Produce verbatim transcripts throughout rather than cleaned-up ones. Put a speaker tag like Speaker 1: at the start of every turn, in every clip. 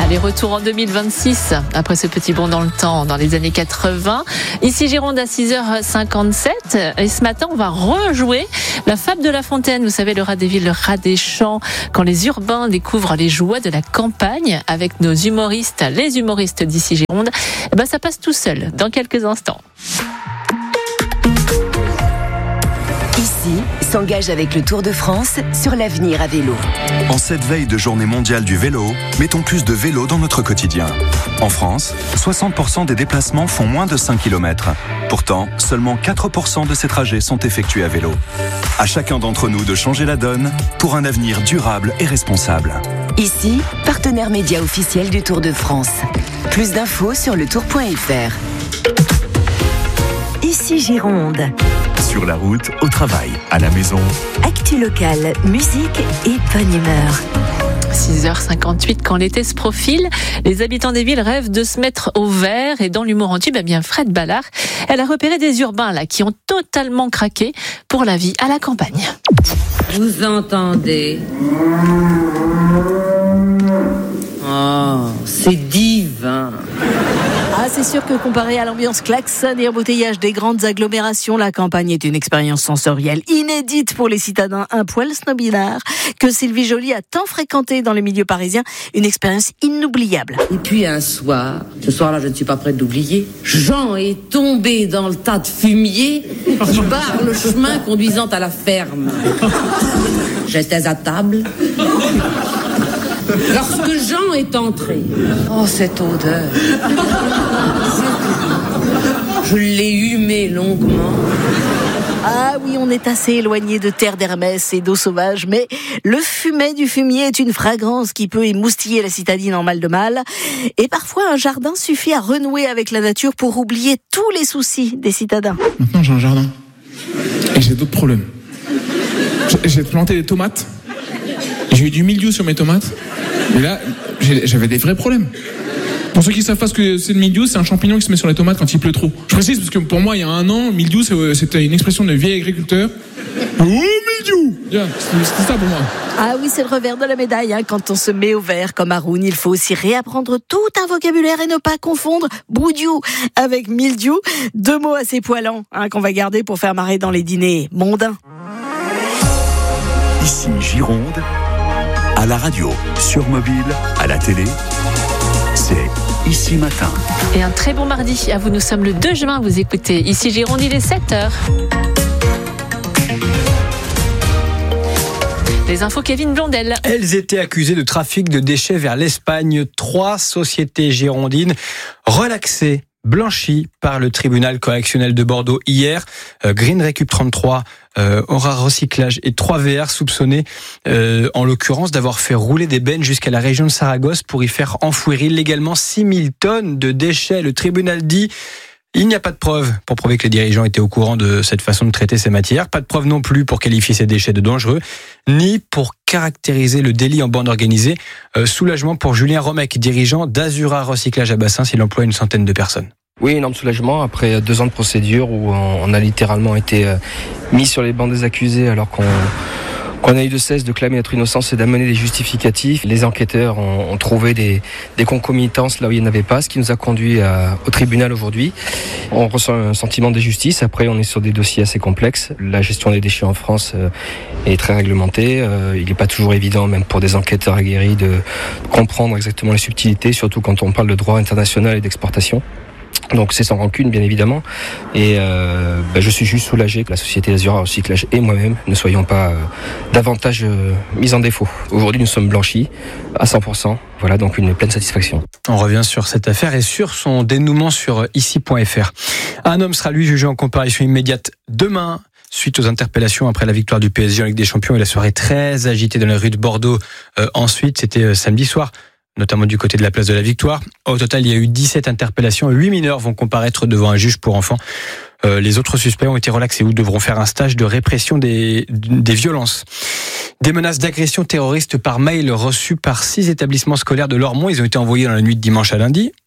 Speaker 1: Allez, retour en deux mille vingt-six, après ce petit bond dans le temps, dans les années quatre-vingts. Ici Gironde à six heures cinquante-sept. Et ce matin, on va rejouer la fable de La Fontaine. Vous savez, le rat des villes, le rat des champs. Quand les urbains découvrent les joies de la campagne avec nos humoristes, les humoristes d'ici Gironde, eh ben, ça passe tout seul dans quelques instants.
Speaker 2: Ici, s'engage avec le Tour de France sur l'avenir à vélo.
Speaker 3: En cette veille de journée mondiale du vélo, mettons plus de vélo dans notre quotidien. En France, soixante pour cent des déplacements font moins de cinq kilomètres. Pourtant, seulement quatre pour cent de ces trajets sont effectués à vélo. À chacun d'entre nous de changer la donne pour un avenir durable et responsable.
Speaker 2: Ici, partenaire média officiel du Tour de France. Plus d'infos sur le tour point f r. Ici Gironde.
Speaker 3: Sur la route, au travail, à la maison.
Speaker 2: Actu locale, musique et bonne humeur.
Speaker 1: six heures cinquante-huit, quand l'été se profile, les habitants des villes rêvent de se mettre au vert. Et dans l'humour en tube, eh bien Fred Ballard, elle a repéré des urbains là qui ont totalement craqué pour la vie à la campagne.
Speaker 4: Vous entendez ? Oh, c'est divin.
Speaker 5: Ah, c'est sûr que comparé à l'ambiance klaxon et embouteillage des grandes agglomérations, la campagne est une expérience sensorielle inédite pour les citadins un poil snobinards que Sylvie Joly a tant fréquenté dans les milieux parisiens. Une expérience inoubliable.
Speaker 4: Et puis un soir, ce soir-là, je ne suis pas prête d'oublier, Jean est tombé dans le tas de fumier qui barre le chemin conduisant à la ferme. J'étais à table. Lorsque Jean est entré, oh cette odeur, je l'ai humé longuement.
Speaker 5: Ah oui, on est assez éloigné de terre d'Hermès et d'eau sauvage, mais le fumet du fumier est une fragrance qui peut émoustiller la citadine en mal de mal. Et parfois, un jardin suffit à renouer avec la nature pour oublier tous les soucis des citadins.
Speaker 6: Maintenant, j'ai un jardin et j'ai d'autres problèmes. J'ai planté des tomates. J'ai eu du mildiou sur mes tomates. Et là, j'avais des vrais problèmes. Pour ceux qui savent pas ce que c'est le mildiou, c'est un champignon qui se met sur les tomates quand il pleut trop. Je précise parce que pour moi, il y a un an, mildiou, c'était une expression de vieil agriculteur. Oh, mildiou! C'était ça pour moi.
Speaker 5: Ah oui, c'est le revers de la médaille. Hein. Quand on se met au vert comme Haroun, il faut aussi réapprendre tout un vocabulaire et ne pas confondre boudiou avec mildiou. Deux mots assez poilants hein, qu'on va garder pour faire marrer dans les dîners mondains.
Speaker 3: Ici Gironde, à la radio, sur mobile, à la télé, c'est Ici Matin.
Speaker 1: Et un très bon mardi à vous, nous sommes le deux juin, vous écoutez Ici Gironde, il est sept heures. Les infos Kevin Blondel.
Speaker 7: Elles étaient accusées de trafic de déchets vers l'Espagne. Trois sociétés girondines relaxées, blanchies par le tribunal correctionnel de Bordeaux hier. Euh, Green Récup trente-trois, euh, Aura Recyclage et trois V R soupçonnés, euh, en l'occurrence, d'avoir fait rouler des bennes jusqu'à la région de Saragosse pour y faire enfouir illégalement six mille tonnes de déchets. Le tribunal dit... Il n'y a pas de preuve pour prouver que les dirigeants étaient au courant de cette façon de traiter ces matières. Pas de preuve non plus pour qualifier ces déchets de dangereux, ni pour caractériser le délit en bande organisée. Euh, soulagement pour Julien Romec, dirigeant d'Azura Recyclage à Bassins. Il emploie une centaine de personnes.
Speaker 8: Oui, énorme soulagement après deux ans de procédure où on a littéralement été mis sur les bancs des accusés alors qu'on... On a eu de cesse de clamer notre innocence et d'amener des justificatifs. Les enquêteurs ont, ont trouvé des, des concomitances là où il n'y en avait pas, ce qui nous a conduit à, au tribunal aujourd'hui. On ressent un sentiment d'injustice. Après, on est sur des dossiers assez complexes. La gestion des déchets en France euh, est très réglementée. Euh, il n'est pas toujours évident, même pour des enquêteurs aguerris, de comprendre exactement les subtilités, surtout quand on parle de droit international et d'exportation. Donc c'est sans rancune bien évidemment et euh, bah, je suis juste soulagé que la société Azura Recyclage et moi-même ne soyons pas euh, davantage euh, mis en défaut. Aujourd'hui nous sommes blanchis à cent pour cent, voilà donc une pleine satisfaction.
Speaker 7: On revient sur cette affaire et sur son dénouement sur ici point f r. Un homme sera lui jugé en comparution immédiate demain suite aux interpellations après la victoire du P S G en Ligue des Champions et la soirée très agitée dans les rues de Bordeaux. Euh, ensuite c'était euh, samedi soir, notamment du côté de la place de la Victoire. Au total, il y a eu dix-sept interpellations. huit mineurs vont comparaître devant un juge pour enfants. Euh, les autres suspects ont été relaxés ou devront faire un stage de répression des, des violences. Des menaces d'agression terroriste par mail reçues par six établissements scolaires de Lormont. Ils ont été envoyés dans la nuit de dimanche à lundi.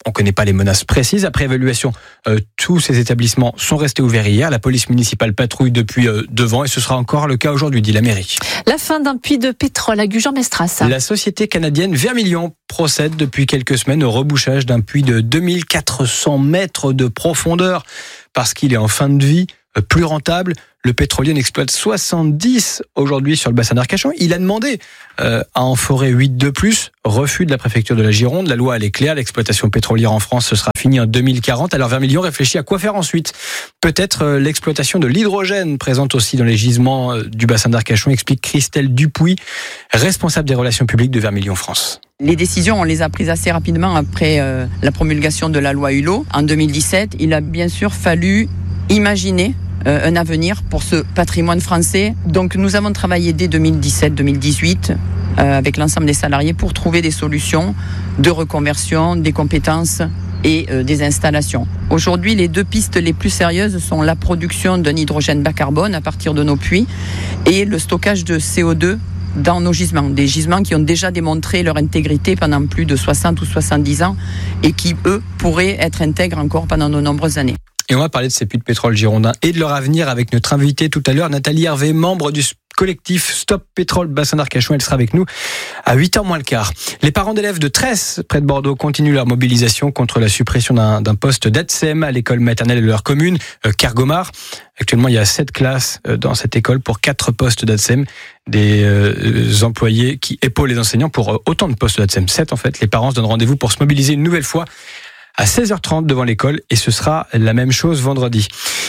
Speaker 7: On ne connaît pas les menaces précises. Après évaluation, euh, tous ces établissements sont restés ouverts hier. La police municipale patrouille depuis euh, devant et ce sera encore le cas aujourd'hui, dit la mairie.
Speaker 1: La fin d'un puits de pétrole à Gujan-Mestras.
Speaker 7: La société canadienne Vermilion procède depuis quelques semaines au rebouchage d'un puits de deux mille quatre cents mètres de profondeur parce qu'il est en fin de vie, euh, plus rentable. Le pétrolier en exploite soixante-dix aujourd'hui sur le bassin d'Arcachon. Il a demandé euh, à en forer huit de plus. Refus de la préfecture de la Gironde. La loi, elle est claire. L'exploitation pétrolière en France, ce sera fini en deux mille quarante. Alors Vermilion réfléchit à quoi faire ensuite. Peut-être euh, l'exploitation de l'hydrogène, présente aussi dans les gisements euh, du bassin d'Arcachon, explique Christelle Dupuis, responsable des relations publiques de Vermilion France.
Speaker 9: Les décisions, on les a prises assez rapidement après euh, la promulgation de la loi Hulot. En deux mille dix-sept, il a bien sûr fallu imaginer euh, un avenir pour ce patrimoine français. Donc nous avons travaillé dès deux mille dix-sept deux mille dix-huit euh, avec l'ensemble des salariés pour trouver des solutions de reconversion, des compétences et euh, des installations. Aujourd'hui, les deux pistes les plus sérieuses sont la production d'un hydrogène bas carbone à partir de nos puits et le stockage de C O deux dans nos gisements. Des gisements qui ont déjà démontré leur intégrité pendant plus de soixante ou soixante-dix ans et qui, eux, pourraient être intègres encore pendant de nombreuses années.
Speaker 7: Et on va parler de ces puits de pétrole girondins et de leur avenir avec notre invitée tout à l'heure, Nathalie Hervé, membre du collectif Stop Pétrole Bassin d'Arcachon. Elle sera avec nous à huit heures moins le quart. Les parents d'élèves de Tresse, près de Bordeaux, continuent leur mobilisation contre la suppression d'un, d'un poste d'A T S E M à l'école maternelle de leur commune, euh, Kergomar. Actuellement, il y a sept classes euh, dans cette école pour quatre postes d'A T S E M. Des euh, employés qui épaulent les enseignants pour euh, autant de postes d'A T S E M. sept en fait. Les parents se donnent rendez-vous pour se mobiliser une nouvelle fois à seize heures trente devant l'école et ce sera la même chose vendredi.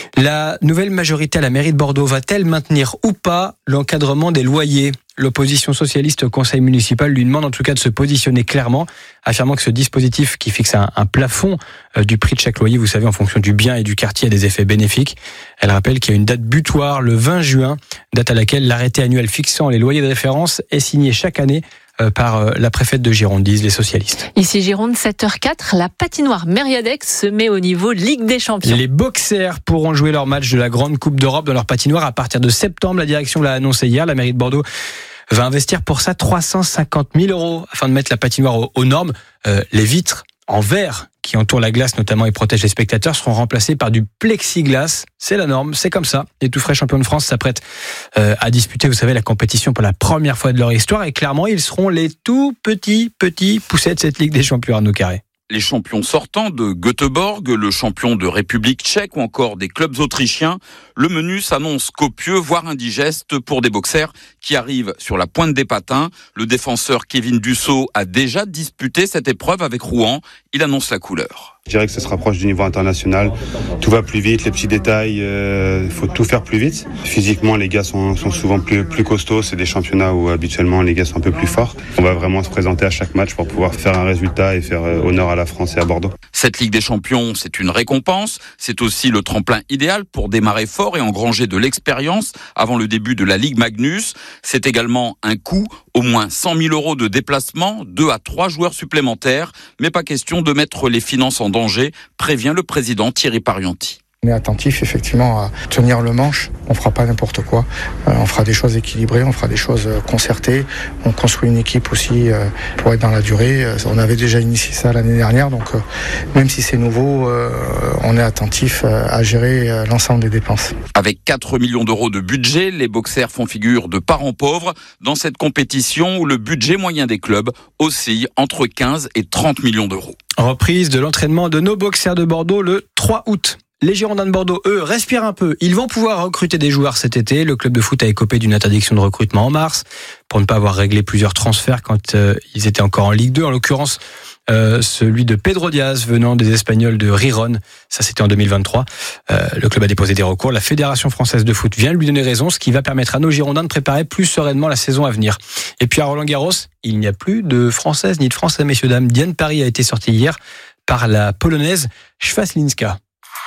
Speaker 7: La nouvelle majorité à la mairie de Bordeaux va-t-elle maintenir ou pas l'encadrement des loyers ? L'opposition socialiste au conseil municipal lui demande en tout cas de se positionner clairement, affirmant que ce dispositif qui fixe un, un plafond euh, du prix de chaque loyer, vous savez, en fonction du bien et du quartier, a des effets bénéfiques. Elle rappelle qu'il y a une date butoir, le vingt juin, date à laquelle l'arrêté annuel fixant les loyers de référence est signé chaque année par la préfète de Gironde, disent les socialistes.
Speaker 1: Ici Gironde, sept heures quatre, la patinoire Mériadex se met au niveau Ligue des Champions.
Speaker 7: Les boxers pourront jouer leur match de la Grande Coupe d'Europe dans leur patinoire à partir de septembre. La direction l'a annoncé hier. La mairie de Bordeaux va investir pour ça trois cent cinquante mille euros afin de mettre la patinoire aux, aux normes. Euh, les vitres en verre qui entourent la glace notamment et protègent les spectateurs seront remplacées par du plexiglas. C'est la norme, c'est comme ça. Les tout frais champions de France s'apprêtent euh, à disputer, vous savez, la compétition pour la première fois de leur histoire et clairement, ils seront les tout petits, petits poussets de cette Ligue des Champions, Arnaud Carré.
Speaker 10: Les champions sortants de Göteborg, le champion de République tchèque ou encore des clubs autrichiens, le menu s'annonce copieux, voire indigeste pour des boxers qui arrivent sur la pointe des patins. Le défenseur Kevin Dussault a déjà disputé cette épreuve avec Rouen. Il annonce la couleur.
Speaker 11: Je dirais que ça se rapproche du niveau international. Tout va plus vite, les petits détails, il euh, faut tout faire plus vite. Physiquement, les gars sont, sont souvent plus, plus costauds. C'est des championnats où habituellement les gars sont un peu plus forts. On va vraiment se présenter à chaque match pour pouvoir faire un résultat et faire euh, honneur à la France et à Bordeaux.
Speaker 10: Cette Ligue des Champions, c'est une récompense. C'est aussi le tremplin idéal pour démarrer fort et engranger de l'expérience avant le début de la Ligue Magnus. C'est également un coût, au moins cent mille euros de déplacement, deux à trois joueurs supplémentaires. Mais pas question de mettre les finances en danger, prévient le président Thierry Parianti.
Speaker 12: On est attentif effectivement à tenir le manche, on fera pas n'importe quoi, euh, on fera des choses équilibrées, on fera des choses concertées, on construit une équipe aussi euh, pour être dans la durée, on avait déjà initié ça l'année dernière, donc euh, même si c'est nouveau, euh, on est attentif euh, à gérer euh, l'ensemble des dépenses.
Speaker 10: Avec quatre millions d'euros de budget, les boxers font figure de parents pauvres dans cette compétition où le budget moyen des clubs oscille entre quinze et trente millions d'euros.
Speaker 7: Reprise de l'entraînement de nos boxers de Bordeaux le trois août. Les Girondins de Bordeaux, eux, respirent un peu. Ils vont pouvoir recruter des joueurs cet été. Le club de foot a écopé d'une interdiction de recrutement en mars pour ne pas avoir réglé plusieurs transferts quand euh, ils étaient encore en Ligue deux. En l'occurrence, euh, celui de Pedro Diaz venant des Espagnols de Riron. Ça, c'était en deux mille vingt-trois. Euh, le club a déposé des recours. La Fédération française de foot vient lui donner raison, ce qui va permettre à nos Girondins de préparer plus sereinement la saison à venir. Et puis à Roland-Garros, il n'y a plus de Françaises ni de Français, messieurs, dames. Diane Paris a été sortie hier par la Polonaise Światlinska.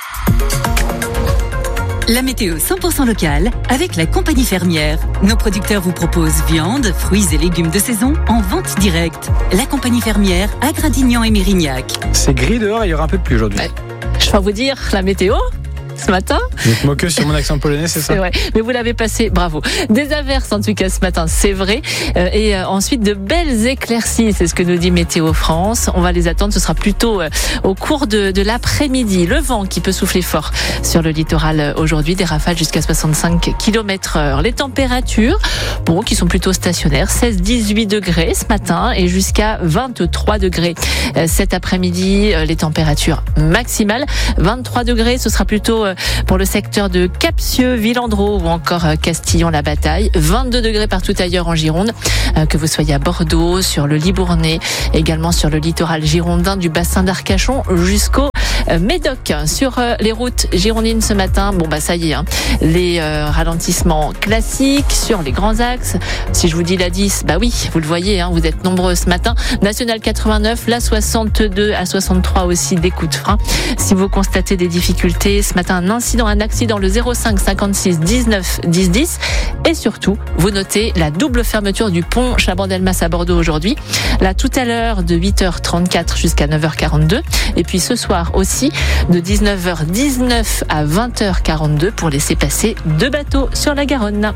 Speaker 13: La météo cent pour cent locale avec la compagnie fermière. Nos producteurs vous proposent viande, fruits et légumes de saison en vente directe. La compagnie fermière à Gradignan et Mérignac.
Speaker 7: C'est gris dehors et il y aura un peu de pluie aujourd'hui.
Speaker 1: Ouais. Je vais vous dire la météo. ce matin.
Speaker 7: Vous êtes moqueux sur mon accent polonais, c'est ça?
Speaker 1: C'est vrai, mais vous l'avez passé, bravo. Des averses en tout cas ce matin, c'est vrai. Euh, et euh, ensuite de belles éclaircies, c'est ce que nous dit Météo France. On va les attendre, ce sera plutôt euh, au cours de, de l'après-midi. Le vent qui peut souffler fort sur le littoral aujourd'hui, des rafales jusqu'à soixante-cinq kilomètres heure. Les températures, bon, qui sont plutôt stationnaires, seize à dix-huit degrés ce matin et jusqu'à vingt-trois degrés euh, cet après-midi. Euh, les températures maximales, vingt-trois degrés, ce sera plutôt euh, pour le secteur de Capsieux, Villandreau ou encore euh, Castillon-la-Bataille. vingt-deux degrés partout ailleurs en Gironde, euh, que vous soyez à Bordeaux, sur le Libournais, également sur le littoral girondin du bassin d'Arcachon jusqu'au euh, Médoc. Sur euh, les routes girondines ce matin, bon bah ça y est, hein, les euh, ralentissements classiques sur les grands axes. Si je vous dis la dix, bah oui, vous le voyez, hein, vous êtes nombreux ce matin. National quatre-vingt-neuf, la soixante-deux à soixante-trois aussi des coups de frein. Si vous constatez des difficultés ce matin, un incident, un accident, le zéro cinq cinquante-six dix-neuf dix dix. Et surtout, vous notez la double fermeture du pont Chaban-Delmas à Bordeaux aujourd'hui. Là, tout à l'heure, de huit heures trente-quatre jusqu'à neuf heures quarante-deux. Et puis ce soir aussi, de dix-neuf heures dix-neuf à vingt heures quarante-deux pour laisser passer deux bateaux sur la Garonne.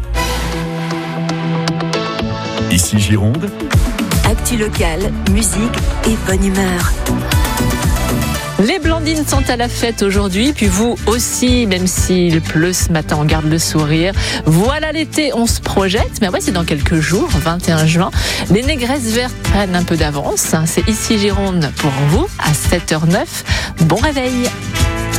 Speaker 3: Ici Gironde.
Speaker 2: Actu locale, musique et bonne humeur.
Speaker 1: Les Blandines sont à la fête aujourd'hui, puis vous aussi, même s'il pleut ce matin, on garde le sourire. Voilà l'été, on se projette, mais ouais, c'est dans quelques jours, vingt et un juin. Les négresses vertes prennent un peu d'avance. C'est ici Gironde pour vous, à sept heures zéro neuf. Bon réveil.